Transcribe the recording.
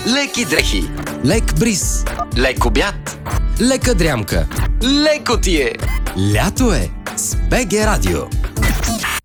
Леки дрехи. Лек бриз. Лек обяд. Лека дрямка. Леко ти е. Лято е с БГ Радио.